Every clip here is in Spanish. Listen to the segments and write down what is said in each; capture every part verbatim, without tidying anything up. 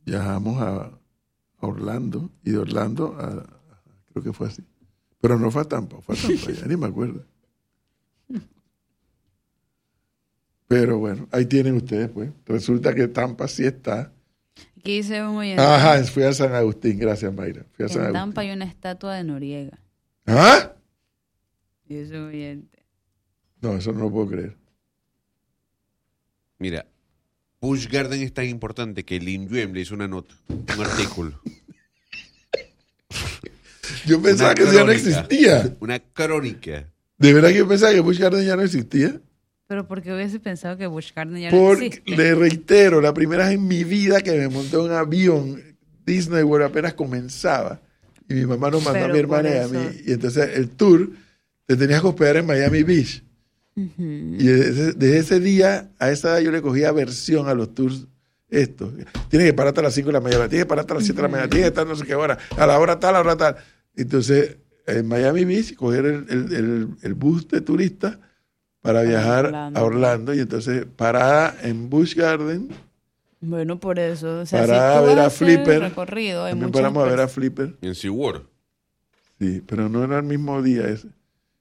viajamos a, a Orlando y de Orlando a, creo que fue así. Pero no fue a Tampa, fue a Tampa, ya ni me acuerdo. Pero bueno, ahí tienen ustedes, pues. Resulta que Tampa sí está. Aquí dice un oyente. Ajá, fui a San Agustín, gracias Mayra. Fui a San En Agustín. Tampa hay una estatua de Noriega. ¿Ah? Dice un oyente. No, eso no lo puedo creer. Mira, Busch Garden es tan importante que Lin Yuen le hizo una nota, un artículo. Yo pensaba Una que eso ya no crónica. existía. Una crónica. De verdad que yo pensaba que Busch Garden ya no existía. Pero porque hubiese pensado que Busch Garden ya no Porque, existe. le reitero, la primera vez en mi vida que me monté en un avión, Disney World apenas comenzaba. Y mi mamá nos mandó Pero a mi hermana por y a eso- mí. Y entonces el tour te tenías que hospedar en Miami Beach. Ujú. Y desde, desde ese día, a esa edad, yo le cogía aversión a los tours estos. Tienes que pararte a las cinco de la mañana, tienes que pararte a las siete de la mañana, tienes que estar no sé qué hora, a la hora tal, a la hora tal. Entonces, en Miami Beach, coger el, el, el, el bus de turistas para viajar Orlando. a Orlando. Y entonces, parada en Busch Garden, Bueno, por eso. O sea, para si tú ver vas a hacer Flipper. el recorrido, hay También muchas paramos a ver a personas. Flipper. En SeaWorld. Sí, pero no era el mismo día ese.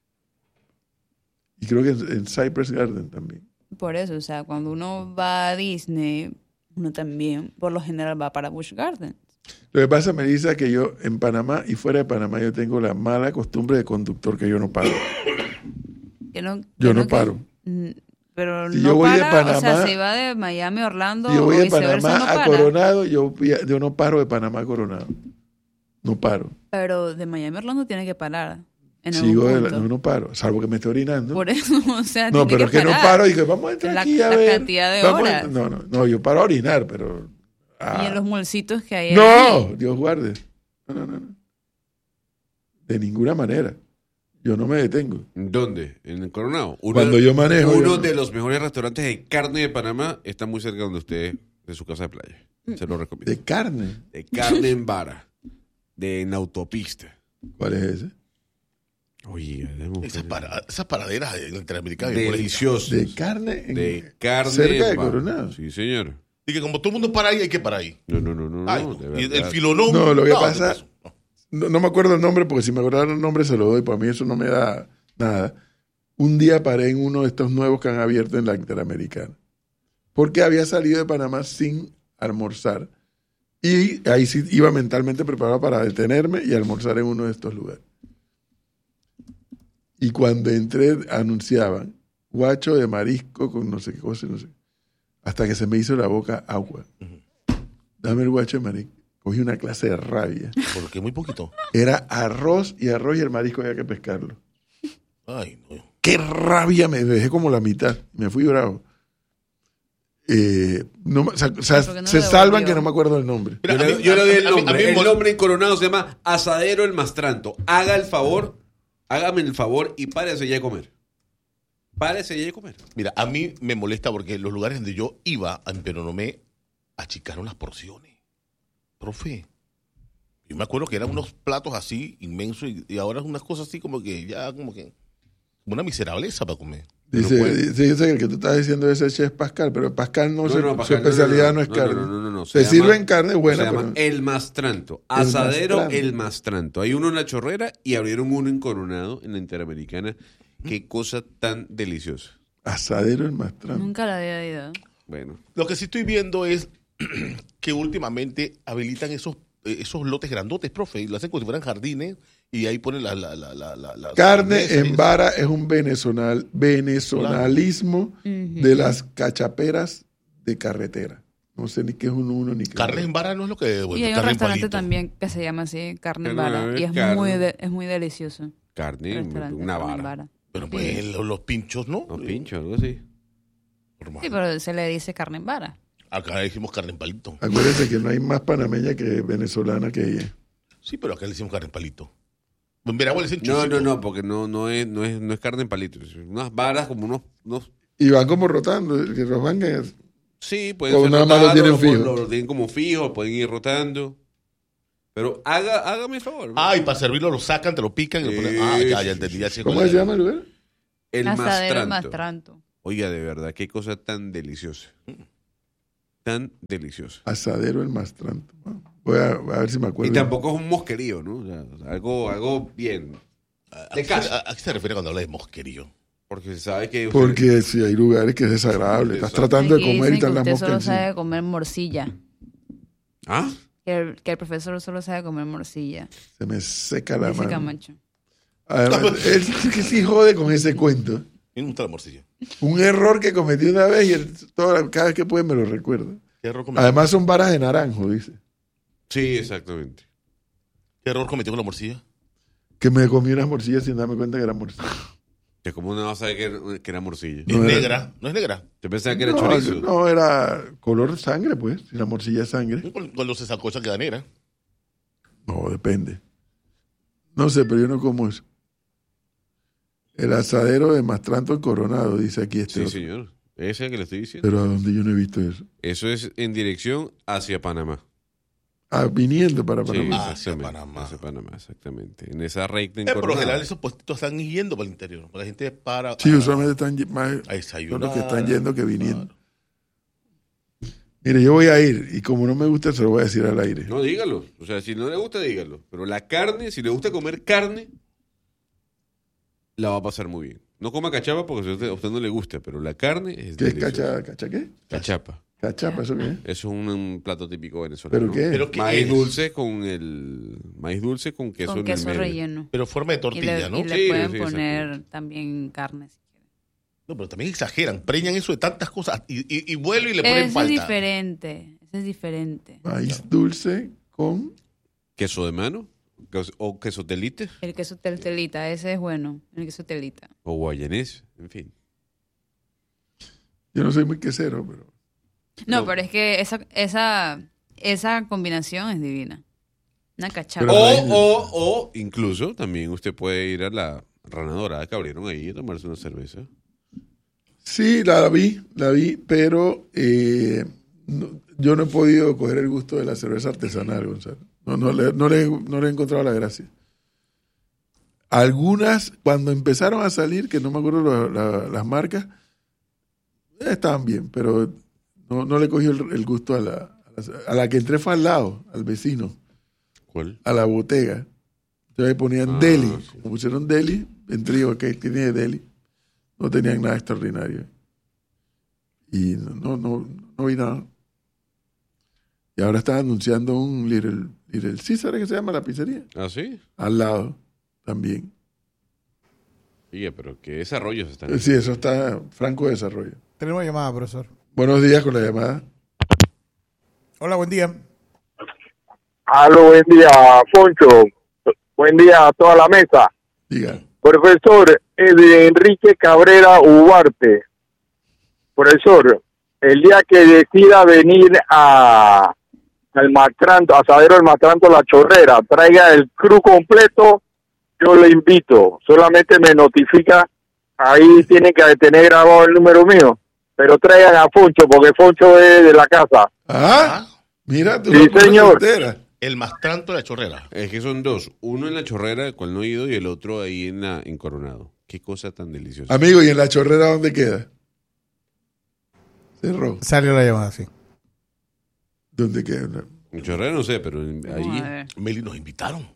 Y creo que en, en Cypress Garden también. Por eso, o sea, cuando uno va a Disney, uno también, por lo general, va para Busch Garden. Lo que pasa, Melissa, que yo en Panamá y fuera de Panamá yo tengo la mala costumbre de conductor que yo no paro. Que no, Yo que no que- paro. Mm, Pero Si no yo voy de para, o sea, Panamá- si va de Miami a Orlando Si yo voy o de viceversa, Panamá no a para. Coronado, yo, yo no paro de Panamá a Coronado. No paro. Pero de Miami a Orlando tiene que parar. En Sigo algún de la- punto. no, no paro, salvo que me esté orinando. Por eso, o sea, No, tiene pero es que no parar. paro y que vamos a entrar La- aquí a la ver. cantidad de Vamos a- horas. no, no, no, yo paro a orinar, pero... ah, Y en los molcitos que hay no, ahí. Dios guarde. No, no, no, no. De ninguna manera. Yo no me detengo. ¿Dónde? En el Coronado. Uno, Cuando yo manejo, Uno yo- de los mejores restaurantes de carne de Panamá está muy cerca donde usted, de su casa de playa. Se lo recomiendo. De carne. De carne en vara. De en autopista. ¿Cuál es ese? Oye, debemos- Esas, para- esas paraderas en el Interamericano. deliciosos. De carne. en- De carne cerca de en vara. Coronado. Sí, señor. Y que como todo el mundo para ahí, hay que parar ahí. No, no, no, no. Ay, no, no. de Y el verdad. filonón. No, lo que ¿qué pasa- pasó? No. No, no me acuerdo el nombre, porque si me acordara el nombre se lo doy. Para mí eso no me da nada. Un día paré en uno de estos nuevos que han abierto en la Interamericana. Porque había salido de Panamá sin almorzar. Y ahí sí iba mentalmente preparado para detenerme y almorzar en uno de estos lugares. Y cuando entré, anunciaban guacho de marisco con no sé qué cosa, no sé. Hasta que se me hizo la boca agua. Dame el guacho de marisco. Cogí una clase de rabia. Porque muy poquito. Era arroz y arroz y el marisco había que pescarlo. Ay, no. ¡Qué rabia! Me dejé como la mitad. Me fui bravo. Eh, no, me- o sea, o sea, ¿Por qué no se lo salvan devolvió? que no me acuerdo el nombre. Mira, yo a le, mí- yo le doy a el mí- a mí nombre. El mol- nombre en Coronado se llama Asadero El Mastranto. Haga el favor, hágame el favor y párese ya de comer. Párese ya de comer. Mira, a mí me molesta porque los lugares donde yo iba, en Peronomé, achicaron las porciones. Profe. Yo me acuerdo que eran unos platos así, inmensos, y, y ahora es unas cosas así como que ya, como que, como una miserableza para comer. Dice, Pero puede- dice, dice que el que tú estás diciendo es el chef Pascal, pero Pascal no, se- su Pascal, especialidad no, es no, carne. No, no, no, no, Se, llama- sirven carne buena, Se llama pero El Mastranto. El Asadero Mastranto. El Mastranto. Hay uno en La Chorrera y abrieron uno en Coronado, en la Interamericana. Qué cosa tan deliciosa. asadero el mastrán. Nunca la había ido. Bueno. Lo que sí estoy viendo es que últimamente habilitan esos, eh, esos lotes grandotes, profe, y lo hacen como si fueran jardines, y ahí ponen la... la, la, la, la- la- Carne la- en vara es un venezonal, venezonalismo Ujú. de las cachaperas de carretera. No sé ni qué es un uno ni qué es Carne otro. en vara no es lo que... bueno, Y hay un carne en restaurante palito. también que se llama así, Carne en Carne- Vara. Y es carne. muy, de- es muy delicioso. Carne, Restaurante, una Carne en vara. Pero pues los, los pinchos, ¿no? No, pincho, algo así. Normal. Sí, pero se le dice Carne en Vara. Acá decimos carne en palito. Acuérdense que no hay más panameña que venezolana que ella. Sí, pero acá le decimos carne en palito. En Veragua le dicen No, chusito. no, no, porque no, no, es, no, es, no es carne en palitos. Unas varas como unos... unos Y van como rotando, que los van a- sí, pueden O ser nada más lo rotados, tienen lo- fijo. Lo, lo tienen como fijo, pueden ir rotando. Pero haga, hágame el favor. Ah, y para servirlo lo sacan, te lo pican y lo ponen... Ah, ya, ya entendí. Ya sé ¿Cómo cuál se es. llama el lugar? El Asadero mastranto. Mastranto. Oiga, de verdad, qué cosa tan deliciosa. tan deliciosa. Asadero el Mastranto. Voy a, a ver si me acuerdo. Y tampoco es un mosquerío, ¿no? O sea, algo, algo bien. ¿A, a, De qué, casa. a, a qué se refiere cuando habla de mosquerío? Porque se sabe que... usted- Porque si hay lugares que es desagradable. Estás Exacto. tratando de Aquí comer y dicen están que las usted moscas solo encima. sabe comer morcilla. ¿Ah? Que el, que el profesor solo sabe comer morcilla. Se me seca la Dice mano. Camacho. Además, él que sí jode con ese cuento. A mí me gusta la morcilla. Un error que cometí una vez y él, toda- cada vez que puede me lo recuerda. ¿Qué error cometió, Además son varas de naranjo, dice. Sí, exactamente. ¿Qué error cometió con la morcilla? Que me comí unas morcillas sin darme cuenta que eran morcillas. Que como uno no sabe que era, que era morcilla. Es No era- negra, no es negra. Yo pensaba que era No, chorizo. no, era color sangre, pues. Si la morcilla es sangre. Cuando cuando se sacó esa queda negra. No, depende. No sé, pero yo no como eso. El asadero de Mastranto en Coronado, dice aquí este Sí, otro. señor. Ese es el que le estoy diciendo. Pero a donde yo no he visto eso. Eso es en dirección hacia Panamá. Ah, viniendo para Sí, Panamá. Ah, hacia exactamente. Panamá. Hacia Panamá, exactamente. En esa recta en Eh, por lo Coronado. general esos puestitos están yendo para el interior. La gente para Sí, a- usualmente están ye- más a desayunar. son los que están yendo que viniendo. Claro. Mire, yo voy a ir y como no me gusta se lo voy a decir al aire. No, dígalo. O sea, si no le gusta, dígalo. Pero la carne, si le gusta comer carne, la va a pasar muy bien. No coma cachapa porque a usted, a usted no le gusta, pero la carne es ¿Qué es deliciosa. cacha, cacha qué? Cachapa. Cachapa, ¿eso qué es? Es un, un plato típico venezolano. ¿Pero qué? Pero ¿qué Maíz es? dulce con el... Maíz dulce con queso Con en queso el medio. relleno. Pero forma de Y tortilla, le, ¿no? y le Sí, pueden sí, poner exacto. también carne si quieren. No, pero también exageran. Preñan eso de tantas cosas. Y, y, y vuelve y le ponen Ese es falta. diferente. Ese es diferente. Maíz dulce con... ¿Queso de mano? Queso- ¿O queso telite? El queso teltelita, ese es bueno. El queso telita. ¿O guayanés? En fin. Yo no soy muy quesero, pero... No, No. pero es que esa, esa, esa combinación es divina. Una cachapa. Pero O, ahí- o, o, incluso, también usted puede ir a la Rana Dorada que abrieron ahí y tomarse una cerveza. Sí, la vi, la vi, pero eh, no- yo no he podido coger el gusto de la cerveza artesanal, Gonzalo. No, no, le, no, le, no le he encontrado la gracia. Algunas, cuando empezaron a salir, que no me acuerdo la- la- las marcas, eh, estaban bien, pero no, no le cogí el, el gusto a la, a la, a la que entré fue al lado, al vecino, ¿Cuál? a la botega. Entonces ahí ponían Ah, deli. sí. Como pusieron deli, entré yo, ¿qué tiene de deli? No tenían nada extraordinario. Y no, no, no vi nada. Y ahora están anunciando un Little, Little Caesar, ¿qué se llama la pizzería? ¿Ah, sí? Al lado también. Oye, pero qué desarrollos están. Sí, eso está franco desarrollo. Tenemos llamada, profesor. Buenos días con la llamada. Hola, buen día. Aló, buen día, Foncho. Buen día a toda la mesa. Diga. Profesor, es de Enrique Cabrera Ugarte. Profesor, el día que decida venir a al Mastranto, asadero del Mastranto La Chorrera, traiga el crew completo, yo le invito. Solamente me notifica, ahí tiene que tener grabado el número mío, pero traigan a Foncho, porque Foncho es de la casa. Ah, Ah, mira, tú Sí, no conoces señor. entera. el Mastranto de la Chorrera. Es que son dos. Uno en la Chorrera, el cual no he ido, y el otro ahí en, la, en Coronado. Qué cosa tan deliciosa. Amigo, ¿y en la chorrera dónde queda? Cerró. Salió la llamada, sí. ¿Dónde queda? En Chorrera no sé, pero en- Vamos allí. a ver. Meli, nos invitaron.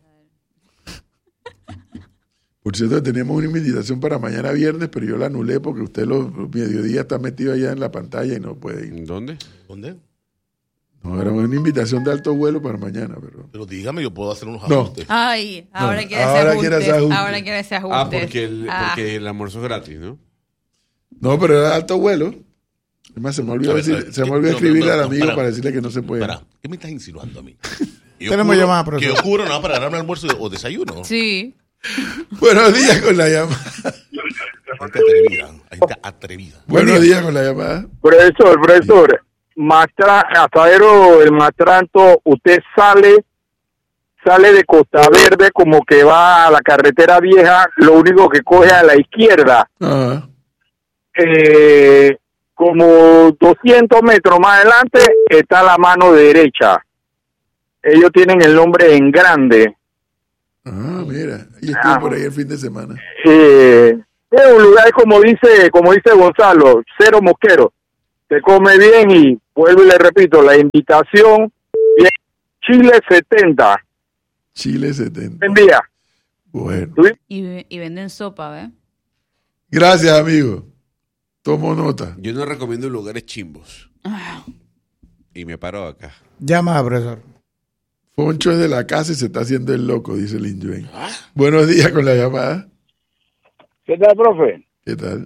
Por cierto, teníamos una invitación para mañana viernes, pero yo la anulé porque usted los, los mediodías está metido allá en la pantalla y no puede ir. ¿En dónde? ¿Dónde? No, era una invitación de alto vuelo para mañana, pero... Pero dígame, yo puedo hacer unos No. ajustes. Ay, ahora No, quiere ahora hacer quiere ajustes. hacer ajustes. Ahora quiere hacer ajustes. Ah, porque el, Ah. porque el almuerzo es gratis, ¿no? No, pero era de alto vuelo. Además, se me olvidó, A ver, decir- a ver, se me ¿qué- olvidó no, escribirle no, al no, amigo para. para decirle que no se puede. Para, ¿qué me estás insinuando a mí? Que yo Tenemos cubro- llamada, Que profesor. yo cubro nada para ganarme almuerzo o desayuno. Sí. Buenos días con la llamada. Gente atrevida. Gente atrevida. Buenos días con la llamada. Profesor, profesor, Mastra, asadero el Mastranto, usted sale, sale de Costa Verde como que va a la carretera vieja, lo único que coge a la izquierda, Ajá. eh, como doscientos metros más adelante está la mano derecha. Ellos tienen el nombre en grande. Ah, mira. Y estuve por ahí el fin de semana. Eh, es un lugar como dice, como dice Gonzalo, cero mosquero. Se come bien y vuelvo y le repito, la invitación es Chile setenta. Chile setenta. Envía. Bueno. Y, y venden sopa, ¿ves? Gracias, amigo. Tomo nota. Yo no recomiendo lugares chimbos. Ah, Y me paro acá. Llama, profesor. Foncho es de la casa y se está haciendo el loco, dice Lin Yuen. Buenos días con la llamada. ¿Qué tal, profe? ¿Qué tal?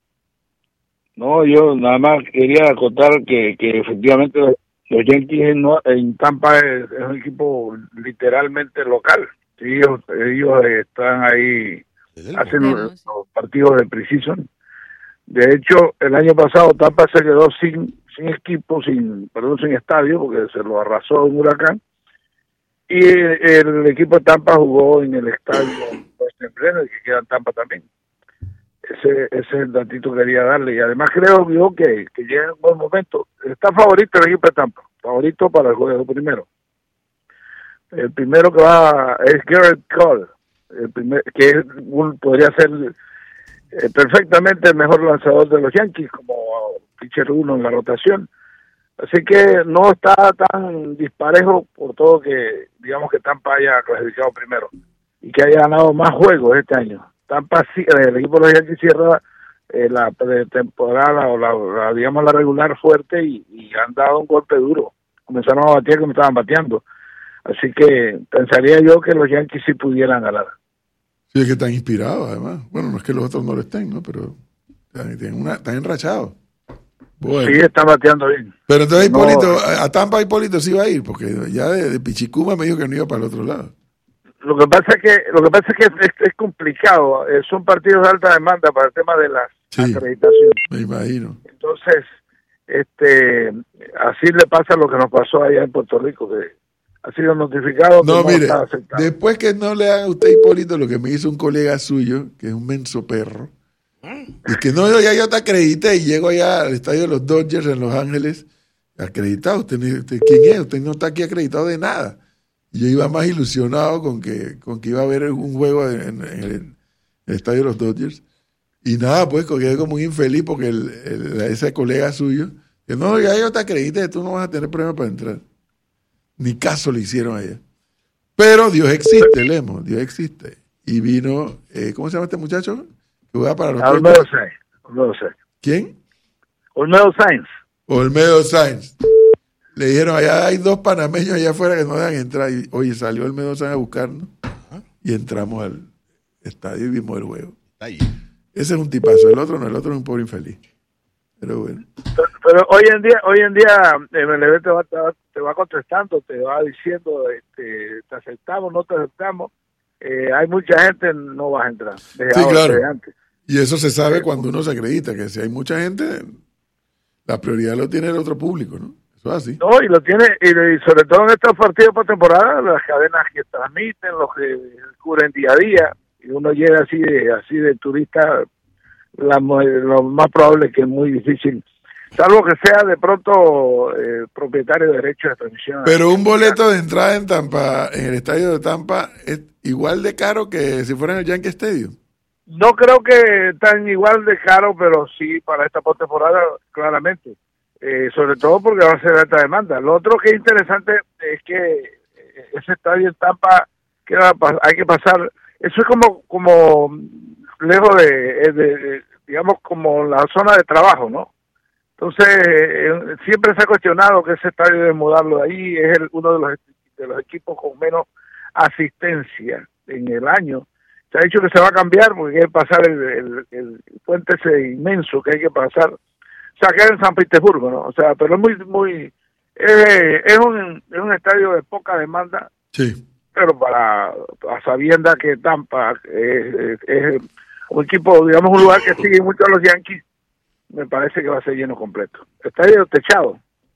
No, yo nada más quería contar que, que efectivamente los Yankees en, en Tampa es, es un equipo literalmente local. Sí, ellos, ellos están ahí, hacen los, los partidos de preseason. De hecho, el año pasado Tampa se quedó sin sin equipo, sin perdón, sin estadio, porque se lo arrasó un huracán. Y el, el equipo de Tampa jugó en el estadio Boston Brenner, que queda en Tampa también. Ese, ese es el datito que quería darle. Y además creo yo que, que llega en un buen momento. Está favorito el equipo de Tampa, favorito para el juego primero. El primero que va es Garrett Cole, el primer, que es un, podría ser eh, perfectamente el mejor lanzador de los Yankees, como pitcher uno en la rotación. Así que no está tan disparejo, por todo que digamos que Tampa haya clasificado primero y que haya ganado más juegos este año. Tampa, el equipo de los Yankees cierra eh, la temporada o la, la, digamos la regular fuerte y, y han dado un golpe duro. Comenzaron a batear como estaban bateando. Así que pensaría yo que los Yankees sí pudieran ganar. Sí, es que están inspirados además. Bueno, no es que los otros no lo estén, ¿no? Pero están, una, están enrachados. Bueno. Sí, están bateando bien. Pero entonces no, Hipólito, a Tampa Hipólito sí va a ir, porque ya de, de Pichicuma me dijo que no iba para el otro lado. Lo que pasa es que lo que pasa es que es, es complicado. Eh, son partidos de alta demanda para el tema de las sí, acreditaciones. Me imagino. Entonces, este, así le pasa lo que nos pasó allá en Puerto Rico, que ha sido notificado. No, que mire, no está después que no le haga a usted Hipólito lo que me hizo un colega suyo, que es un menso perro, y que no, ya yo te acredité y llego allá al estadio de los Dodgers en Los Ángeles, acreditado. Usted, usted ¿quién es? Usted no está aquí acreditado de nada. Y yo iba más ilusionado con que, con que iba a haber un juego en, en, el, en el estadio de los Dodgers. Y nada, pues quedé como muy infeliz porque el, el, ese colega suyo, que no, ya yo te acredité, tú no vas a tener problema para entrar. Ni caso le hicieron allá. Pero Dios existe, Lemo, Dios existe. Y vino, eh, ¿cómo se llama este muchacho? Que juega para los Olmedo Sainz. Olmedo Sainz. ¿Quién? Olmedo Sainz. Olmedo Sainz. Le dijeron, allá hay dos panameños allá afuera que no dejan entrar. Y, oye, salió Olmedo Sainz a buscarnos. Ajá. Y entramos al estadio y vimos el juego. Ahí. Ese es un tipazo, el otro no, el otro es un pobre infeliz. Pero bueno. Pero, pero hoy en día, hoy en día M L B te va, te va, te va contestando, te va diciendo, este, te aceptamos, no te aceptamos. Eh, hay mucha gente, no vas a entrar. Sí, ahora, claro. Antes. Y eso se sabe eh, cuando uno se acredita, que si hay mucha gente, la prioridad lo tiene el otro público, ¿no? Eso es así. No, y lo tiene, y, y sobre todo en estos partidos por temporada, las cadenas que transmiten, los que cubren día a día, y uno llega así de, así de turista, la, lo más probable es que es muy difícil, salvo que sea de pronto eh, propietario de derechos de transmisión. Pero un boleto de entrada en Tampa, en el estadio de Tampa, es igual de caro que si fuera en el Yankee Stadium. No creo que tan igual de caro, pero sí para esta postemporada, claramente. Eh, sobre todo porque va a ser alta demanda. Lo otro que es interesante es que ese estadio en Tampa queda, hay que pasar, eso es como como lejos de, de, de digamos como la zona de trabajo, ¿no? Entonces eh, siempre se ha cuestionado que ese estadio debe mudarlo de ahí, es el, uno de los de los equipos con menos asistencia en el año. Se ha dicho que se va a cambiar porque hay que pasar el, el, el puente ese inmenso que hay que pasar. O sea, queda en San Petersburgo, ¿no? O sea, pero es muy, muy, eh, es un es un estadio de poca demanda. Sí. Pero para, a sabienda que Tampa es, es, es un equipo, digamos, un lugar que sigue mucho a los Yankees, me parece que va a ser lleno completo. Estadio techado.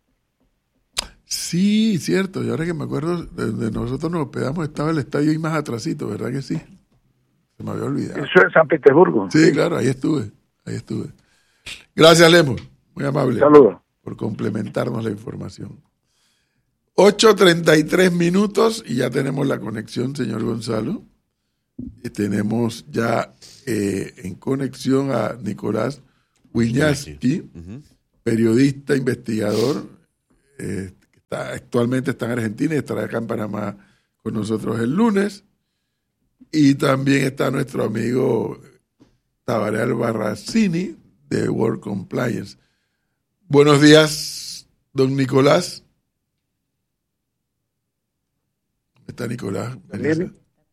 Sí, cierto. Y ahora que me acuerdo, de, de nosotros nos hospedamos, estaba el estadio ahí más atrasito, ¿verdad que sí? Se me había olvidado. Eso es San Petersburgo. Sí, claro, ahí estuve, ahí estuve. Gracias, Lemo. Muy amable. Saludos. Por complementarnos la información. ocho treinta y tres minutos y ya tenemos la conexión, señor Gonzalo. Y tenemos ya eh, en conexión a Nicolás Wiñaski, uh-huh. periodista, investigador, eh, que está, actualmente está en Argentina y estará acá en Panamá con nosotros el lunes. Y también está nuestro amigo Tabaré Albarracini de World Compliance. Buenos días, don Nicolás. ¿Está Nicolás? Melissa?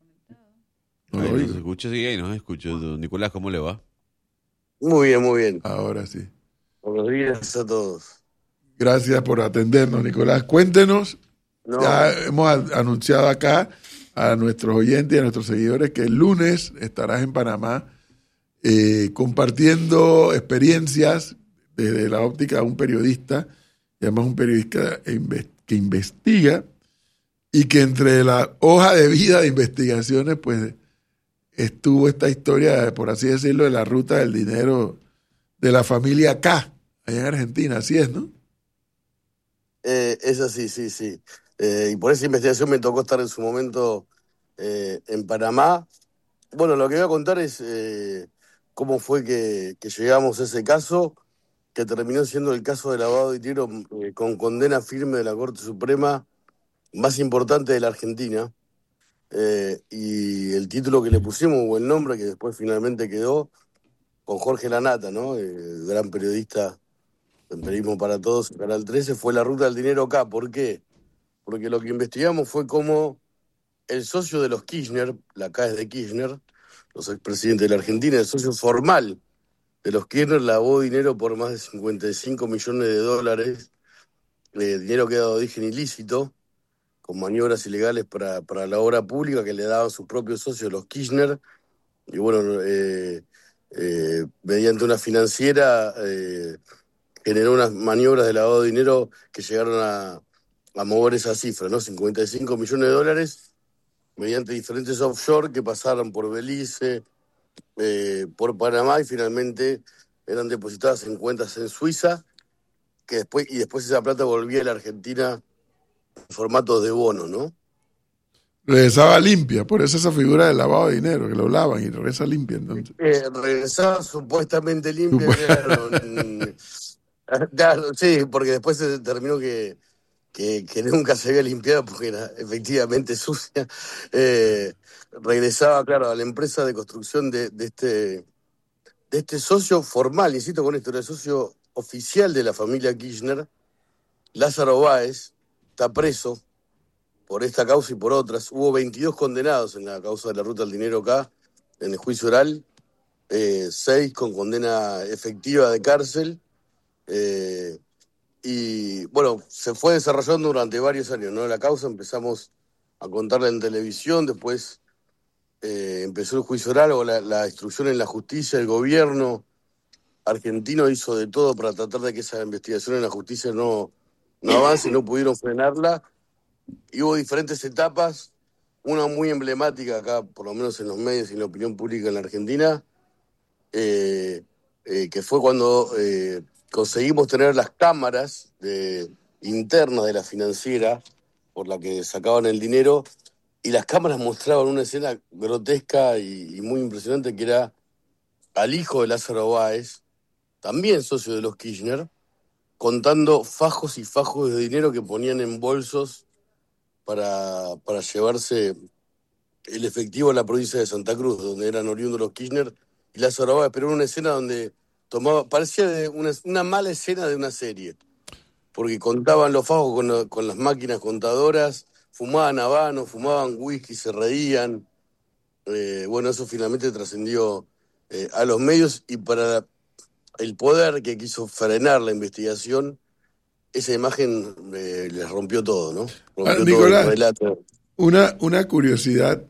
No lo Ahí nos oigo. escucha, sí, ahí nos escucha. Don Nicolás, ¿cómo le va? Muy bien, muy bien. Ahora sí. Buenos días a todos. Gracias por atendernos, Nicolás. Cuéntenos, No, ya hemos a- anunciado acá a nuestros oyentes y a nuestros seguidores que el lunes estarás en Panamá eh, compartiendo experiencias desde la óptica de un periodista, y además un periodista inve- que investiga y que entre la hoja de vida de investigaciones, pues estuvo esta historia, por así decirlo, de la ruta del dinero de la familia K, allá en Argentina, así es, ¿no? eh, es así, sí, sí. Eh, y por esa investigación me tocó estar en su momento eh, en Panamá. Bueno, lo que voy a contar es eh, cómo fue que, que llegamos a ese caso, que terminó siendo el caso de lavado de dinero eh, con condena firme de la Corte Suprema más importante de la Argentina. Eh, y el título que le pusimos, o el nombre que después finalmente quedó, con Jorge Lanata, ¿no? El gran periodista del Periodismo para Todos, Canal trece, fue la ruta del dinero acá. ¿Por qué? Porque lo que investigamos fue cómo el socio de los Kirchner, la K es de Kirchner, los expresidentes de la Argentina, el socio formal de los Kirchner lavó dinero por más de cincuenta y cinco millones de dólares, eh, dinero que era de origen ilícito, con maniobras ilegales para, para la obra pública que le daban sus propios socios, los Kirchner, y bueno, eh, eh, mediante una financiera eh, generó unas maniobras de lavado de dinero que llegaron a, a mover esa cifra, ¿no? cincuenta y cinco millones de dólares mediante diferentes offshore que pasaron por Belice, eh, por Panamá y finalmente eran depositadas en cuentas en Suiza, que después, y después esa plata volvía a la Argentina en formato de bono, ¿no? Regresaba limpia, por eso esa figura del lavado de dinero, que lo lavan y regresa limpia entonces. Eh, regresaba supuestamente limpia, Supu- claro. mm, claro, sí, porque después se determinó que, que, que nunca se había limpiado porque era efectivamente sucia. Eh, regresaba, claro, a la empresa de construcción de, de este, de este socio formal, insisto con esto, era el socio oficial de la familia Kirchner, Lázaro Báez, está preso por esta causa y por otras. Hubo veintidós condenados en la causa de la ruta del dinero acá, en el juicio oral, eh, seis con condena efectiva de cárcel. eh, y bueno, se fue desarrollando durante varios años, ¿no? La causa empezamos a contarla en televisión, después eh, empezó el juicio oral o la, la instrucción en la justicia, el gobierno argentino hizo de todo para tratar de que esa investigación en la justicia no, no avance, no pudieron frenarla. Y hubo diferentes etapas, una muy emblemática acá, por lo menos en los medios y en la opinión pública en la Argentina, eh, eh, que fue cuando eh, conseguimos tener las cámaras de, internas de la financiera por la que sacaban el dinero, y las cámaras mostraban una escena grotesca y, y muy impresionante, que era al hijo de Lázaro Báez, también socio de los Kirchner, contando fajos y fajos de dinero que ponían en bolsos para, para llevarse el efectivo a la provincia de Santa Cruz, donde eran oriundos los Kirchner y Lázaro Báez, pero era una escena donde tomaba, parecía de una, una mala escena de una serie, porque contaban los fajos con, lo- con las máquinas contadoras, fumaban habano, fumaban whisky, se reían. Eh, bueno, eso finalmente trascendió eh, a los medios, y para el poder que quiso frenar la investigación, esa imagen eh, les rompió todo, ¿no? Ah, Rompió todo el Nicolás, relato. una, una curiosidad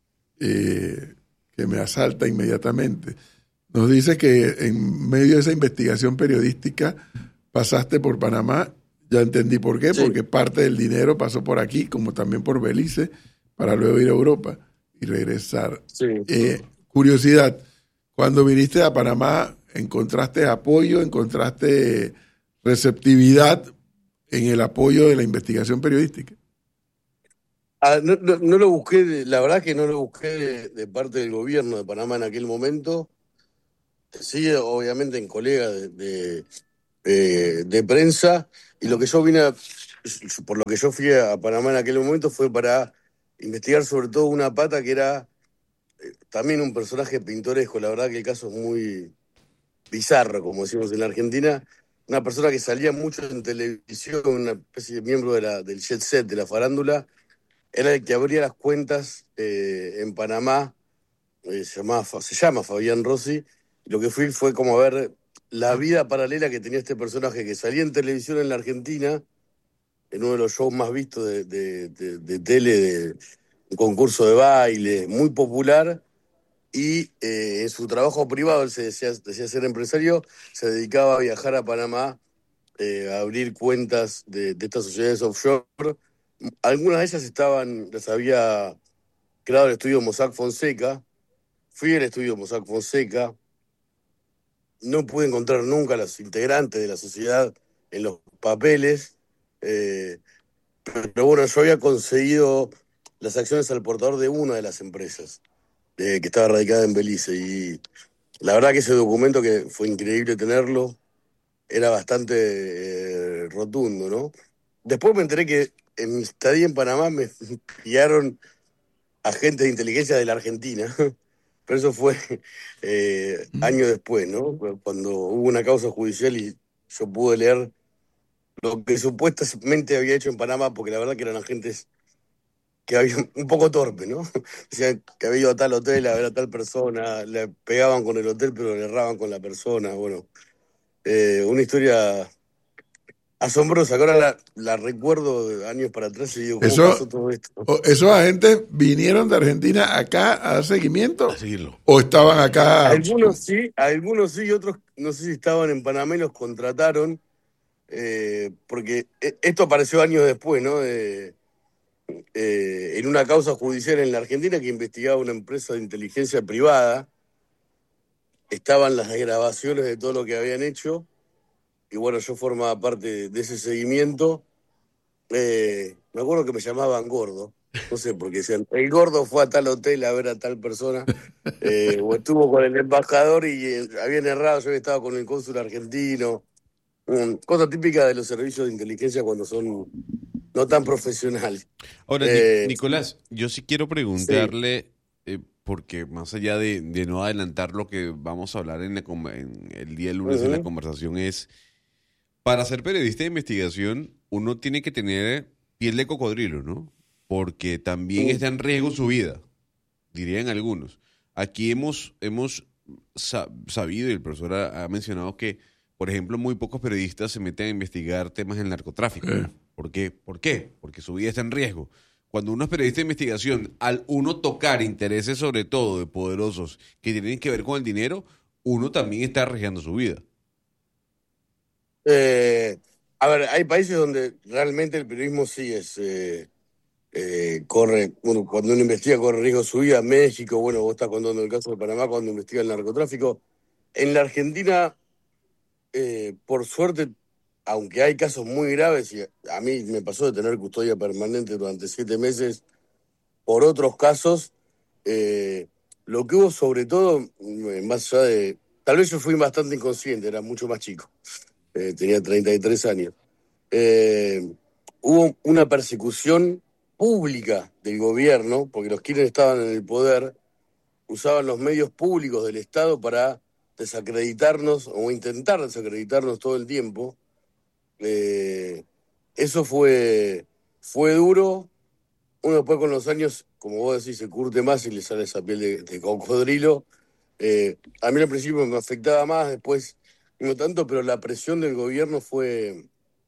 eh, que me asalta inmediatamente. Nos dice que en medio de esa investigación periodística pasaste por Panamá. Ya entendí por qué, Sí. porque parte del dinero pasó por aquí, como también por Belice, para luego ir a Europa y regresar. Sí. Eh, curiosidad, cuando viniste a Panamá, ¿encontraste apoyo, encontraste receptividad en el apoyo de la investigación periodística? Ah, no, no, no lo busqué, de- la verdad que no lo busqué de, de parte del gobierno de Panamá en aquel momento. Sí, obviamente en colegas de, de, eh, de prensa, y lo que yo vine a, por lo que yo fui a Panamá en aquel momento fue para investigar sobre todo una pata que era eh, también un personaje pintoresco. La verdad que el caso es muy bizarro, como decimos en la Argentina. Una persona que salía mucho en televisión, una especie de miembro de la, del jet set, de la farándula. Era el que abría las cuentas eh, en Panamá. Eh, se, llamaba, se llama Fabián Rossi. Lo que fui fue como a ver la vida paralela que tenía este personaje que salía en televisión en la Argentina, en uno de los shows más vistos de, de, de, de tele, de un concurso de baile, muy popular, y eh, en su trabajo privado, él se decía, decía ser empresario, se dedicaba a viajar a Panamá, eh, a abrir cuentas de, de estas sociedades offshore. Algunas de ellas estaban, las había creado el estudio Mossack Fonseca. Fui al estudio Mossack Fonseca, no pude encontrar nunca a los integrantes de la sociedad en los papeles, eh, pero bueno, yo había conseguido las acciones al portador de una de las empresas eh, que estaba radicada en Belice, y la verdad que ese documento, que fue increíble tenerlo, era bastante eh, rotundo, ¿no? Después me enteré que en mi estadía en Panamá me pillaron agentes de inteligencia de la Argentina. Pero eso fue eh, años después, ¿no? Cuando hubo una causa judicial y yo pude leer lo que supuestamente había hecho en Panamá, porque la verdad que eran agentes que habían un poco torpe, ¿no? Decían que había ido a tal hotel a ver a tal persona, le pegaban con el hotel pero le erraban con la persona. Bueno, eh, una historia asombrosa, que ahora la, la recuerdo de años para atrás y digo, ¿cómo Eso, pasó todo esto? o- ¿Esos agentes vinieron de Argentina acá a dar seguimiento? A seguirlo. ¿O estaban acá? Algunos sí, algunos sí, y otros no sé si estaban en Panamá y los contrataron, eh, porque eh, esto apareció años después, ¿no? De, eh, en una causa judicial en la Argentina que investigaba una empresa de inteligencia privada. Estaban las grabaciones de todo lo que habían hecho, y bueno, yo formaba parte de, de ese seguimiento. Eh, me acuerdo que me llamaban gordo, no sé por qué decían, el gordo fue a tal hotel a ver a tal persona, eh, o estuvo con el embajador y eh, habían errado, yo había estado con el cónsul argentino. Mm, cosa típica de los servicios de inteligencia cuando son no tan profesionales. Ahora, Ni- Eh, Nicolás, yo sí quiero sí. preguntarle, eh, porque más allá de, de no adelantar lo que vamos a hablar en, la com- en el día lunes en la Ujú. conversación, es, para ser periodista de investigación, uno tiene que tener piel de cocodrilo, ¿no? Porque también Mm. está en riesgo su vida, dirían algunos. Aquí hemos, hemos sa- sabido, y el profesor ha, ha mencionado que, por ejemplo, muy pocos periodistas se meten a investigar temas del narcotráfico. Eh. ¿Por qué? ¿Por qué? Porque su vida está en riesgo. Cuando uno es periodista de investigación, al uno tocar intereses sobre todo de poderosos que tienen que ver con el dinero, uno también está arriesgando su vida. Eh, a ver, hay países donde realmente el periodismo sí es, eh, eh, corre, bueno, cuando uno investiga corre riesgo de su vida. México, bueno, vos estás contando el caso de Panamá cuando investiga el narcotráfico. En la Argentina, eh, por suerte, aunque hay casos muy graves, y a mí me pasó de tener custodia permanente durante siete meses por otros casos, eh, lo que hubo sobre todo, eh, más allá de, tal vez yo fui bastante inconsciente, era mucho más chico, eh, tenía treinta y tres años. Eh, Hubo una persecución pública del gobierno, porque los quienes estaban en el poder usaban los medios públicos del Estado para desacreditarnos o intentar desacreditarnos todo el tiempo. Eh, Eso fue, fue duro. Uno después con los años, como vos decís, se curte más y le sale esa piel de, de cocodrilo. Eh, a mí al principio me afectaba más, después no tanto, pero la presión del gobierno fue,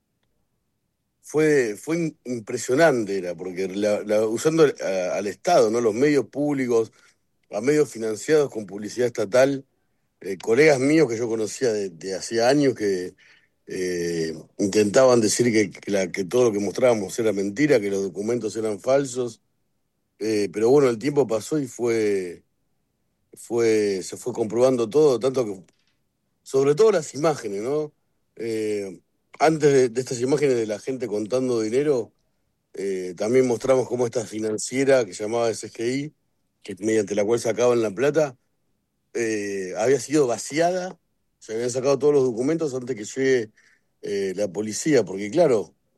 fue, fue impresionante, era, porque la- la- usando a- al Estado, ¿no? Los medios públicos, a medios financiados con publicidad estatal, eh, colegas míos que yo conocía de, de hacía años que eh, intentaban decir que, que la- que todo lo que mostrábamos era mentira, que los documentos eran falsos. Eh, pero bueno, el tiempo pasó y fue, fue, se fue comprobando todo, tanto que, sobre todo las imágenes, ¿no? Eh, Antes de, de estas imágenes de la gente contando dinero, eh, también mostramos cómo esta financiera que se llamaba S G I, que mediante la cual sacaban la plata, eh, había sido vaciada, se habían sacado todos los documentos antes que llegue eh, la policía, porque claro,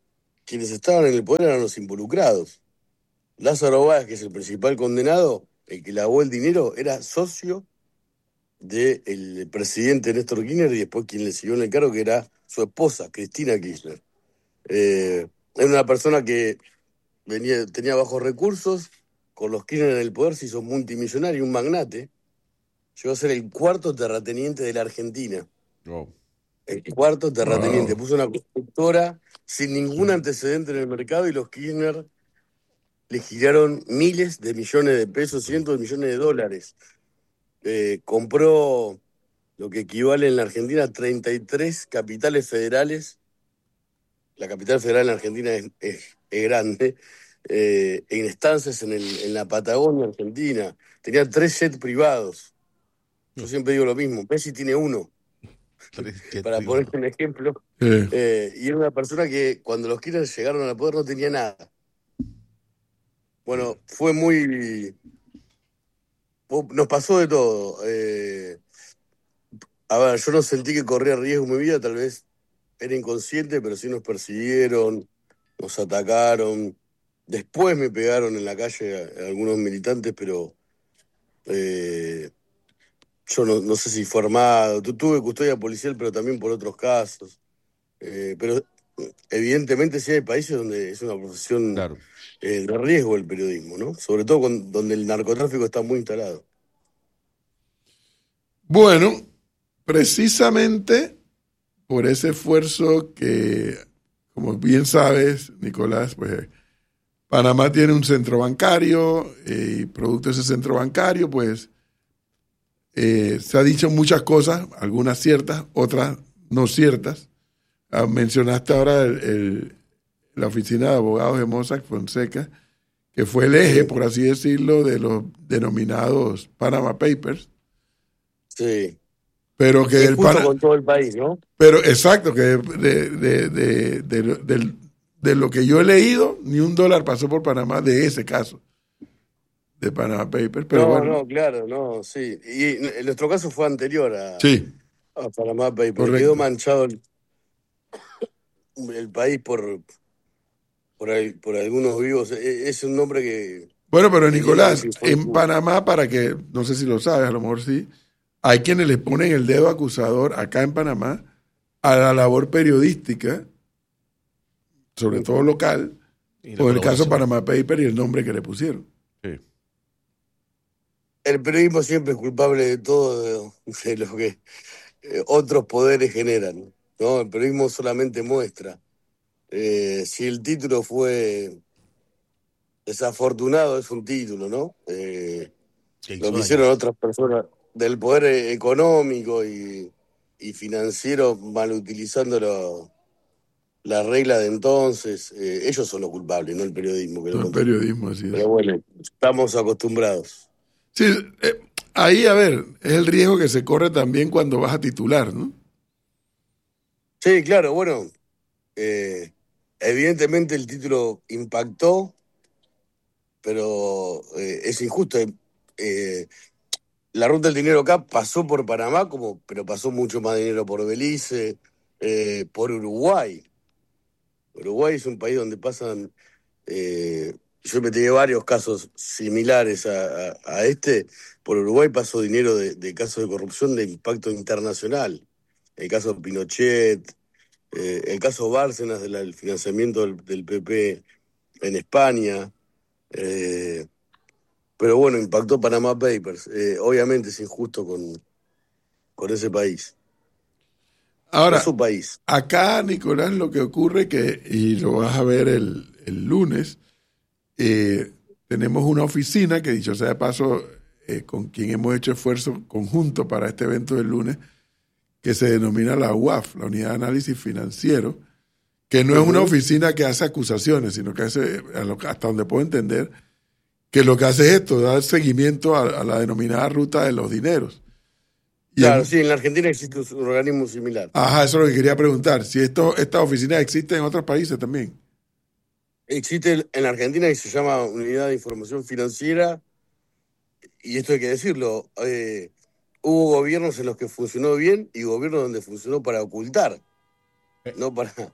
quienes estaban en el poder eran los involucrados. Lázaro Báez, que es el principal condenado, el que lavó el dinero, era socio del presidente Néstor Kirchner y después quien le siguió en el cargo, que era su esposa, Cristina Kirchner. Eh, era una persona que venía, tenía bajos recursos, con los Kirchner en el poder se hizo multimillonario, un magnate. Llegó a ser el cuarto terrateniente de la Argentina. Oh. El cuarto terrateniente. Wow. Puso una constructora sin ningún antecedente en el mercado y los Kirchner le giraron miles de millones de pesos, cientos de millones de dólares. Eh, compró lo que equivale en la Argentina a treinta y tres capitales federales. La capital federal en la Argentina es, es, es grande. Eh, en estancias en, el, en la Patagonia Argentina. Tenía tres jets privados. Yo siempre digo lo mismo. Messi tiene uno. Para poner un ejemplo. Eh, Eh, y era una persona que cuando los Kirchner llegaron al poder no tenía nada. Bueno, fue muy... Nos pasó de todo. Eh, a ver, yo no sentí que corría riesgo mi vida, tal vez era inconsciente, pero sí nos persiguieron, nos atacaron. Después me pegaron en la calle a, a algunos militantes, pero eh, yo no, no sé si fue armado. Tu- Tuve custodia policial, pero también por otros casos. Eh, pero evidentemente sí hay países donde es una profesión Claro. eh, de riesgo el periodismo, ¿no? Sobre todo con, donde el narcotráfico está muy instalado. bueno, precisamente por ese esfuerzo que, como bien sabes, Nicolás, pues Panamá tiene un centro bancario eh, y producto de ese centro bancario, pues eh, se ha dicho muchas cosas, algunas ciertas, otras no ciertas. Ah, mencionaste ahora el, el- la oficina de abogados de Mossack Fonseca, que fue el eje, por así decirlo, de los denominados Panama Papers, Sí. pero que Y el justo Pana- con todo el país, ¿no? pero exacto, que de, de, de, de, de- del- de lo que yo he leído, ni un dólar pasó por Panamá de ese caso, de Panama Papers, pero No, bueno, no, claro, no, sí. Y en nuestro caso fue anterior a, sí, a Panama Papers. correcto. Quedó manchado el, el país por, por, al- por algunos vivos. E- Es un nombre que... Bueno, pero que Nicolás, que fue- en Panamá, para que, no sé si lo sabes, a lo mejor sí, hay quienes le ponen el dedo acusador acá en Panamá a la labor periodística, sobre todo local, Y la por el caso colaboración. Panama Papers y el nombre que le pusieron. Sí. El periodismo siempre es culpable de todo de, de lo que eh, otros poderes generan, ¿no? El periodismo solamente muestra. Eh, si el título fue desafortunado, es un título, ¿no? Eh, Que hizo lo que daño. hicieron otras personas del poder eh, económico y, y financiero mal utilizando lo- la regla de entonces, eh, ellos son los culpables, no el periodismo. Que lo No, el contra- periodismo, así es. Pero bueno, estamos acostumbrados. Sí, eh, ahí, a ver, es el riesgo que se corre también cuando vas a titular, ¿no? Sí, claro, bueno, eh, evidentemente el título impactó, pero eh, es injusto. Eh, la ruta del dinero acá pasó por Panamá, como, pero pasó mucho más dinero por Belice, eh, por Uruguay. Uruguay es un país donde pasan, eh, yo me tenía varios casos similares a, a- a este. Por Uruguay pasó dinero de, de casos de corrupción de impacto internacional. El caso de Pinochet, eh, el caso Bárcenas del del financiamiento del, del P P en España. eh, pero bueno, impactó Panama Papers. Eh, obviamente es injusto con, con ese país. Ahora, Es su país. acá, Nicolás, lo que ocurre que, y lo vas a ver el, el lunes, eh, tenemos una oficina que, dicho sea de paso, eh, con quien hemos hecho esfuerzo conjunto para este evento del lunes, que se denomina la U A F, la Unidad de Análisis Financiero, que no es una oficina que hace acusaciones, sino que hace, a lo- hasta donde puedo entender, que lo que hace es esto, dar seguimiento a, a la denominada ruta de los dineros. Y Claro, en- sí, en la Argentina existe un organismo similar. Ajá, eso es lo que quería preguntar. Si esto, estas oficinas existen en otros países también. Existe en la Argentina y se llama Unidad de Información Financiera, y esto hay que decirlo, eh, hubo gobiernos en los que funcionó bien y gobiernos donde funcionó para ocultar, no para,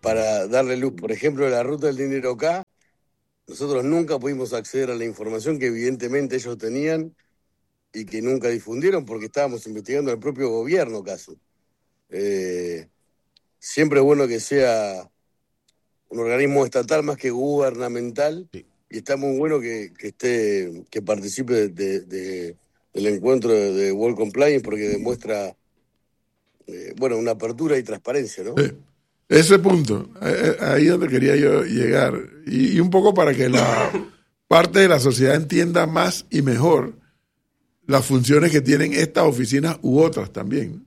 para darle luz. Por ejemplo, la ruta del dinero acá, nosotros nunca pudimos acceder a la información que evidentemente ellos tenían y que nunca difundieron porque estábamos investigando al propio gobierno caso. Eh, siempre es bueno que sea un organismo estatal más que gubernamental, Sí. y está muy bueno que, que esté que participe de, de- de- del encuentro de, de World Compliance porque demuestra eh, bueno, una apertura y transparencia, ¿no? Sí. Ese punto, eh, eh, ahí es donde quería yo llegar. Y, y un poco para que la parte de la sociedad entienda más y mejor las funciones que tienen estas oficinas u otras también.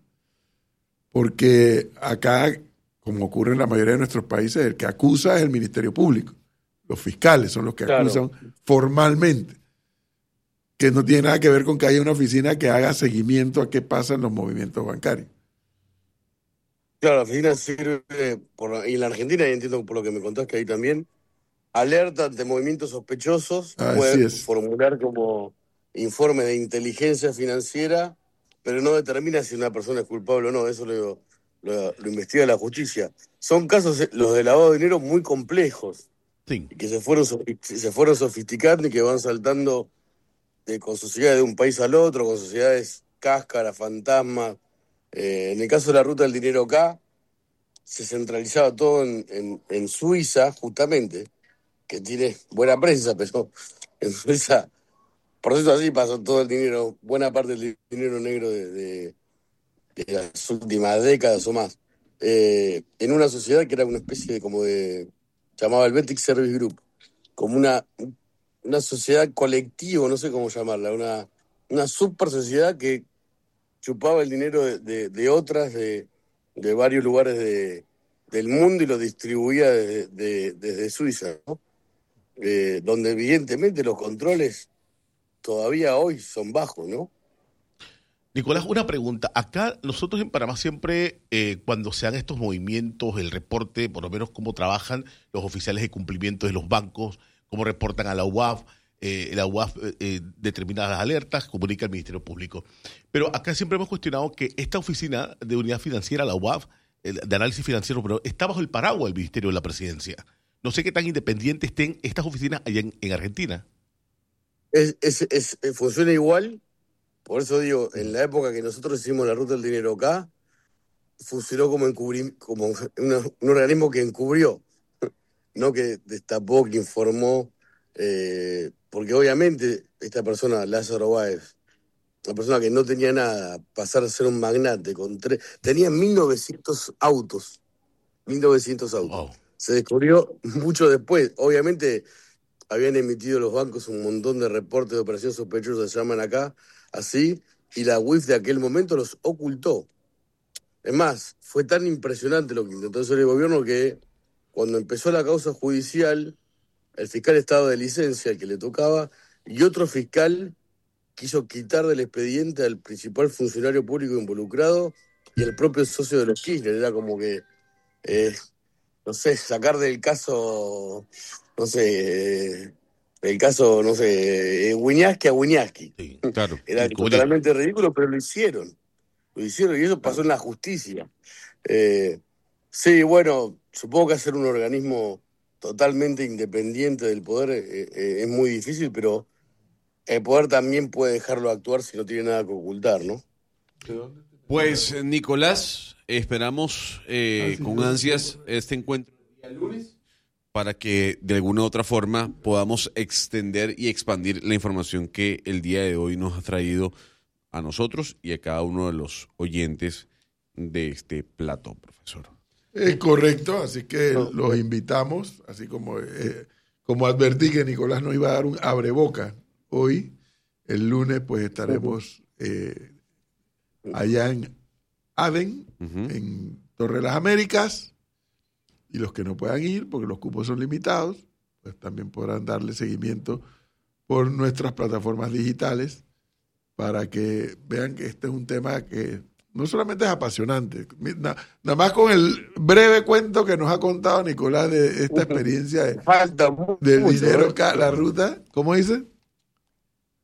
Porque acá, como ocurre en la mayoría de nuestros países, el que acusa es el Ministerio Público. Los fiscales son los que Claro. acusan formalmente. Que no tiene nada que ver con que haya una oficina que haga seguimiento a qué pasa en los movimientos bancarios. Claro, la oficina sirve, por, y en la Argentina, y entiendo por lo que me contaste ahí también, alerta ante movimientos sospechosos, Así puede es. formular como informe de inteligencia financiera, pero no determina si una persona es culpable o no, eso lo, lo, lo investiga la justicia. Son casos, eh, los de lavado de dinero, muy complejos, Sí. y que se fueron, sofi- se fueron sofisticando y que van saltando de, con sociedades de un país al otro, con sociedades cáscaras, fantasmas. Eh, en el caso de la ruta del dinero acá, se centralizaba todo en, en, en Suiza, justamente, que tiene buena prensa, pero en Suiza, por eso así pasó todo el dinero, buena parte del dinero negro de, de, de las últimas décadas o más, eh, en una sociedad que era una especie de como de, llamaba el Helvetic Service Group, como una, una sociedad colectiva, no sé cómo llamarla, una, una super sociedad que chupaba el dinero de, de, de otras, de, de varios lugares de, del mundo y lo distribuía desde, de- desde Suiza, ¿no? Eh, donde evidentemente los controles todavía hoy son bajos, ¿no? Nicolás, una pregunta. Acá nosotros en Panamá siempre, eh, cuando se dan estos movimientos, el reporte, por lo menos cómo trabajan los oficiales de cumplimiento de los bancos, cómo reportan a la U A F, eh, la U A F eh, determina las alertas, comunica al Ministerio Público. Pero acá siempre hemos cuestionado que esta oficina de unidad financiera, la U A F, el- de análisis financiero, pero está bajo el paraguas del Ministerio de la Presidencia. No sé qué tan independientes estén estas oficinas allá en, en Argentina. Es, es, es- eh, funciona igual, por eso digo, en la época que nosotros hicimos la ruta del dinero acá, funcionó como, encubri- como una- un organismo que encubrió, no que destapó, que informó, eh, porque obviamente esta persona, Lázaro Báez, una persona que no tenía nada, pasar a ser un magnate, con tres, tenía mil novecientos autos, mil novecientos autos. Wow. Se descubrió mucho después, obviamente habían emitido los bancos un montón de reportes de operaciones sospechosas, se llaman acá, así, y la U I F de aquel momento los ocultó. Es más, fue tan impresionante lo que intentó hacer el gobierno que cuando empezó la causa judicial, el fiscal estaba de licencia, el que le tocaba, y otro fiscal quiso quitar del expediente al principal funcionario público involucrado y al propio socio de los Kirchner. Era como que, eh, no sé, sacar del caso, no sé, eh, el caso, no sé, eh, Wiñaski a Wiñaski. Sí, claro. Era Encubrir. totalmente ridículo, pero lo hicieron. Lo hicieron y eso pasó en la justicia. Eh, sí, bueno, supongo que hacer un organismo totalmente independiente del poder eh, eh, es muy difícil, pero el poder también puede dejarlo actuar si no tiene nada que ocultar, ¿no? Pues, eh, Nicolás, esperamos eh, Ah, sí, con sí, ansias este encuentro el día lunes para que de alguna u otra forma podamos extender y expandir la información que el día de hoy nos ha traído a nosotros y a cada uno de los oyentes de este plato, profesor. Es correcto, así que los invitamos, así como, eh, como advertí que Nicolás nos iba a dar un abreboca hoy, el lunes pues estaremos eh, allá en Aden, Ujú. en Torre de las Américas, y los que no puedan ir, porque los cupos son limitados, pues también podrán darle seguimiento por nuestras plataformas digitales para que vean que este es un tema que no solamente es apasionante, na- nada más con el breve cuento que nos ha contado Nicolás de esta experiencia de- Falta mu- del mucho, dinero, ¿eh? ca- la ruta, ¿cómo dice?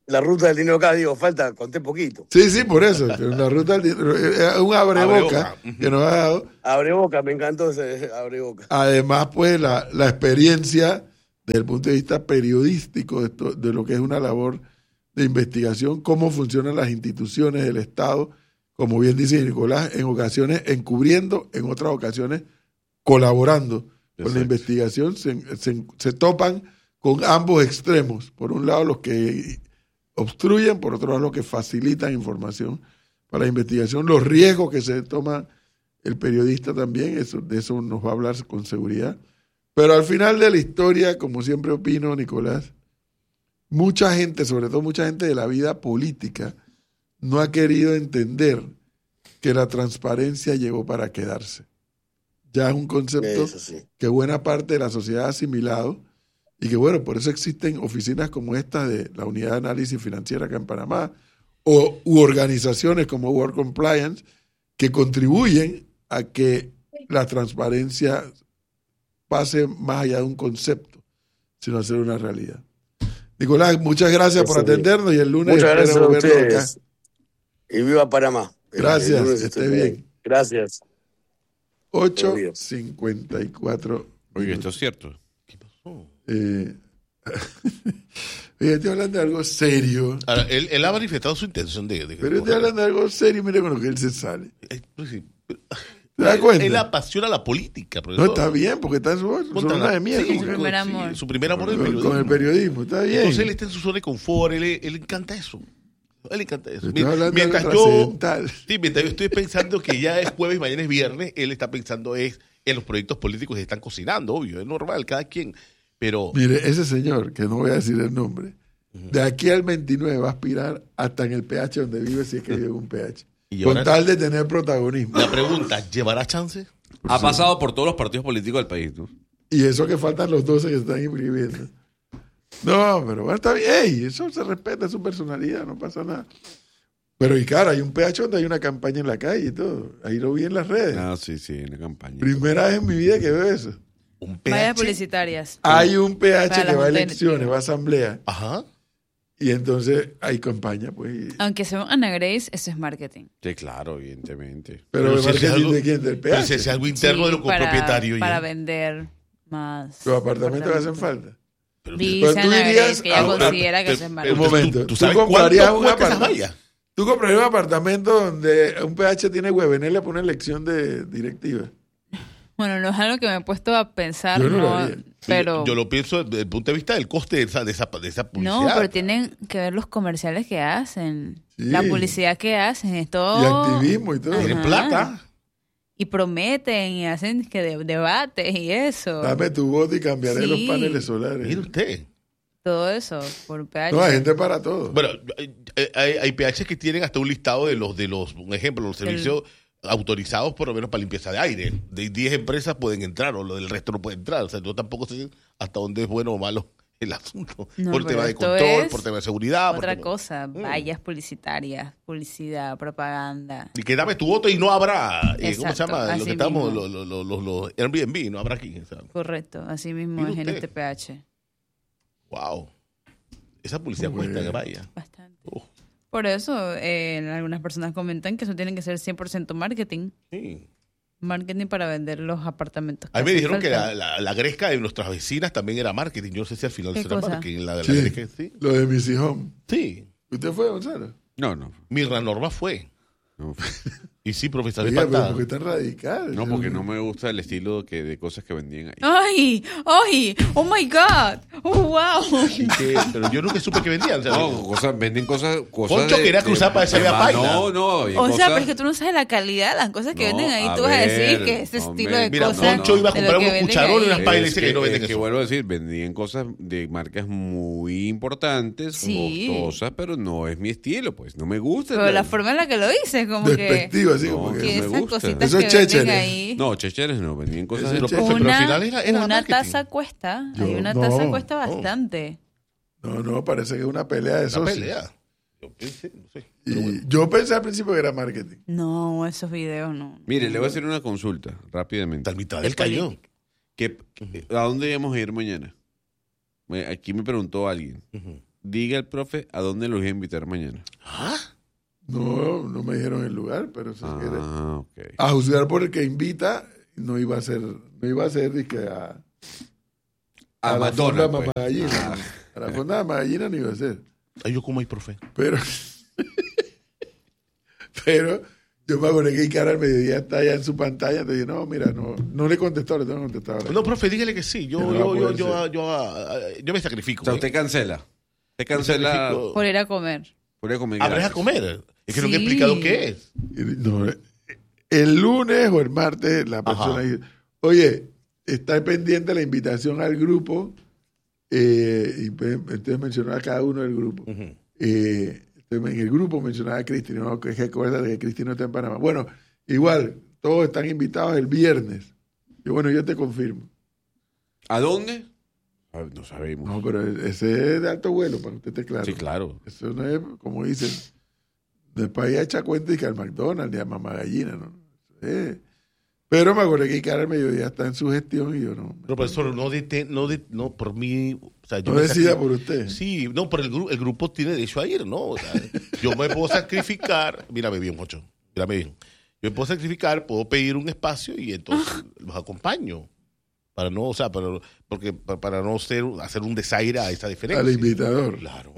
la ruta del dinero acá, digo, falta, conté poquito. Sí, sí, por eso. La ruta del dinero, es un abreboca Abre que nos ha dado. Abre boca, me encantó ese abre boca. Además, pues, la, la experiencia desde el punto de vista periodístico de, esto, de lo que es una labor de investigación, cómo funcionan las instituciones del Estado, como bien dice Nicolás, en ocasiones encubriendo, en otras ocasiones colaborando con Exacto. la investigación, se, se, se topan con ambos extremos. Por un lado, los que obstruyen, por otro lado, los que facilitan información para la investigación, los riesgos que se toma el periodista también, eso, de eso nos va a hablar con seguridad. Pero al final de la historia, como siempre opino, Nicolás, mucha gente, sobre todo mucha gente de la vida política, no ha querido entender que la transparencia llegó para quedarse. Ya es un concepto Eso sí. que buena parte de la sociedad ha asimilado y que, bueno, por eso existen oficinas como esta de la Unidad de Análisis Financiera acá en Panamá o u organizaciones como World Compliance que contribuyen a que la transparencia pase más allá de un concepto, sino a ser una realidad. Nicolás, muchas gracias por Eso, atendernos y el lunes Muchas gracias a espero vernos acá. ustedes. Y viva Panamá. El- Gracias, el lunes esté estoy por ahí. bien. Gracias. ocho cincuenta y cuatro. Oye, esto es cierto. ¿Qué pasó? Eh, oye, estoy hablando de algo serio. Ahora, él, él ha manifestado su intención de... de Pero estoy hablando de algo serio, mire con lo que él se sale. Eh, pues sí, pero- ¿Te das él, cuenta? él apasiona la política, No, profesor. está bien, porque está en su, su Monta zona la- de mierda. sí, como que- Su primer sí, amor. su primer amor del con, periodismo. con el periodismo, está bien. Entonces él está en su zona de confort, él, él le encanta eso. A él le encanta eso. Estoy hablando de Mientras algo yo, trascendental. sí, mientras yo estoy pensando que ya es jueves, mañana es viernes, él está pensando es en los proyectos políticos que están cocinando, obvio, es normal, cada quien. Pero Mire, ese señor, que no voy a decir el nombre, de aquí al veintinueve va a aspirar hasta en el P H donde vive, si es que vive en un P H. Y Con ahora- tal de tener protagonismo. la pregunta, ¿llevará chance? Ha pasado por todos los partidos políticos del país, ¿no? Y eso que faltan los doce que se están inscribiendo. No, pero bueno, está bien. Ey, eso se respeta, es su personalidad, no pasa nada. Pero y cara, hay un P H donde hay una campaña en la calle y todo. Ahí lo vi en las redes. Ah, sí, sí, en la campaña. Primera vez en mi vida que veo eso. Un Vallas P H. publicitarias. Hay un P H Para que la va a Junta elecciones, Directiva. va a asamblea. Ajá. Y entonces hay campaña, pues. y- Aunque sea Ana Grace, eso es marketing. Sí, claro, evidentemente. Pero, Pero ¿de si es marketing algo- de quién? Del P Pero H. si es algo interno Sí, de los para- propietarios. Para ya. vender más. Los apartamentos que hacen falta. Pero- Dice Pero tú Ana irías Grace que ella a- considera que pero- eso es Un marketing. momento. ¿Tú, tú ¿Tú sabes comprarías cuánto un cuesta esas apartamento? vallas? ¿Tú comprarías un apartamento donde un P H tiene huevenel para una elección de directiva? Bueno, no es algo que me he puesto a pensar, Yo no lo no, haría. pero Yo, yo lo pienso desde el punto de vista del coste de esa, de esa, de esa publicidad. no, pero tienen que ver los comerciales que hacen, Sí. la publicidad que hacen, es todo Y activismo y todo. Tienen Ajá. plata. y prometen y hacen que de- debates y eso, Dame tu voto y cambiaré Sí. los paneles solares. Mire usted. todo eso por P H. No, hay gente para todo. Bueno, hay, hay, hay P H que tienen hasta un listado de los, de los, un ejemplo, los servicios autorizados por lo menos para limpieza de aire. De diez empresas pueden entrar o lo del resto no puede entrar. O sea, yo tampoco sé hasta dónde es bueno o malo el asunto. No, por pero tema de esto control, es por tema de seguridad. por Otra tema- cosa, Mm. vallas publicitarias, publicidad, propaganda. Y que dame tu voto y no habrá, eh, ¿cómo se Exacto, llama? Lo así que estamos, mismo. los los los los- los Airbnb, no habrá aquí. O sea, Correcto, así mismo Mire es en usted. este P H. wow. Esa publicidad Bueno. cuesta que vaya. Bastante. Oh, Por eso, eh, algunas personas comentan que eso tiene que ser cien por ciento marketing. sí. Marketing para vender los apartamentos. A mí me hacen dijeron que falta. la, la, la gresca de nuestras vecinas también era marketing. Yo no sé si al final ¿Qué será cosa? marketing. La, la Sí. gresca, sí. Lo de Missy Home. Sí. ¿Usted fue, Gonzalo? No, no. Mirna Norma fue. No, Y sí, profesor, Oiga, pero espantada. ¿por qué tan radical? no, porque no me gusta el estilo que, de cosas que vendían ahí. ¡Ay! ¡Ay! ¡Oh my God! ¡Oh wow! Y que- pero yo nunca supe que vendían. O sea, No, cosas, venden cosas, cosas Concho quería cruzar para ese de- vía paina. No, no. y O sea, cosas- pero es que tú no sabes la calidad de las cosas que No, venden ahí. a Tú vas a decir ver, que ese hombre, estilo de mira, cosas. Concho iba a de lo comprar que unos venden cucharones y ahí. unas pailas y Es dice que, que, no venden es que eso. vuelvo a decir, vendían cosas de marcas muy importantes, Sí. costosas, pero no es mi estilo, pues. No me gusta. Pero no. la forma en la que lo dices, como que, Despectivo, así No, como que que... que me esas gusta. cositas Eso que es venden chéchere. ahí. No, checheres no, vendían cosas Ese de... cheche- Pero al Una, final era- era una marketing. taza cuesta, Yo- hay una no, taza cuesta no. bastante. No, no, parece que es una pelea de Una socios. pelea. Yo pensé, no sé. Y Pero bueno. yo pensé al principio que era marketing. No, esos videos no. Mire, le voy a hacer una consulta rápidamente. Hasta mitad del cañón. ¿Qué, ¿A dónde íbamos a ir mañana? Me- Aquí me preguntó alguien. Ujú. diga el profe a dónde los voy a invitar mañana. ¿Ah? No, no me dijeron el lugar, pero si quiere. Ah, ok. A juzgar por el que invita, no iba a ser, no iba a ser dizque, a, A la Madonna, fonda pues. Mamá Gallina. A la fonda Mamá Gallina no iba a ser. Ay, yo como hay, profe. Pero, pero yo me acordé que Icara al mediodía está allá en su pantalla. Entonces dije, no, mira, no, no le contestó, le tengo que contestar ahora. No, profe, dígale que sí. Yo, Que no va a yo, yo, poder yo, ser. yo, ah, yo me sacrifico. O sea, ¿eh? usted cancela. Usted cancela sacrifico. Por ir a comer. por ir a comer. ¿Habrás a gratis. comer? Es que no Sí. he explicado qué es. Y no, el lunes o el martes la persona Ajá. dice, oye, está pendiente la invitación al grupo, eh, y pues, entonces mencionó a cada uno del grupo. Ujú. Eh, entonces, en el grupo mencionaba a Cristi, no, que recuerda que Cristi no está en Panamá. Bueno, igual, todos están invitados el viernes. Y bueno, yo te confirmo. ¿A dónde? Ah, no sabemos. No, pero ese es de alto vuelo, para que usted esté claro. Sí, claro. Eso no es, como dicen, después ya echa cuenta y que al McDonald's, ni a Mamá Gallina, ¿no? Eh. Pero me acordé que Icara al mediodía está en su gestión y yo no. Pero, profesor, no, dete, no, de, no por mí. O sea, yo No me decida sacri- por usted. Sí, no, pero el, gru- el grupo tiene derecho a ir, ¿no? O sea, yo me puedo sacrificar. Mírame bien, Mocho. Mírame bien. Yo me puedo sacrificar, puedo pedir un espacio y entonces los acompaño. Para no, o sea, para, porque, para, para no ser, hacer un desaire a esa diferencia. Al invitador. Claro.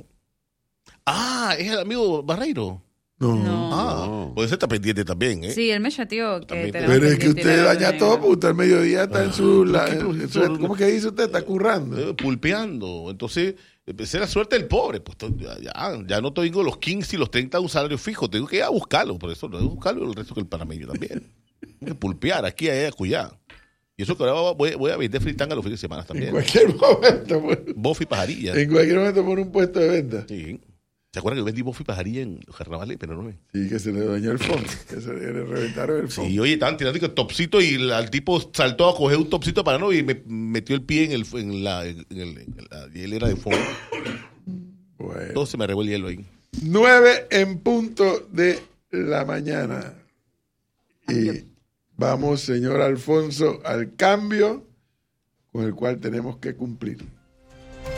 Ah, es el amigo Barreiro. No. No. Ah, No. puede ser está pendiente también, ¿eh? Sí, él me chateó que También. tenemos Pero es que pendiente usted ir a la daña reunión. todo porque usted al mediodía está en su... Ah, la- ¿qué en su- profesor? ¿Cómo que dice usted? Está currando. Eh, pulpeando. Entonces, empecé la suerte del pobre. Pues to- ya, ya, ya no tengo los quince y los treinta de un salario fijo. Tengo que ir a buscarlo. Por eso, no tengo que buscarlo el resto que el panameño también. Tengo que pulpear aquí, allá, acullá. Y eso que ahora voy, voy a vender fritanga los fines de semana En también. cualquier momento. pues, Bof y pajarilla. En cualquier momento pone un puesto de venta. Sí. ¿Se acuerdan que yo vendí bof y pajarilla en los carnavales? Pero no me... Sí, que se le dañó el fondo. Que se le reventaron el fondo. Sí, oye, estaban tirando que topsito y el, el tipo saltó a coger un topsito para no y me metió el pie en, el, en, la, en, el, en la hielera de fuego. Bueno. Todo se me regó el hielo ahí. Nueve en punto de la mañana. Y vamos, señor Alfonso, al cambio con el cual tenemos que cumplir.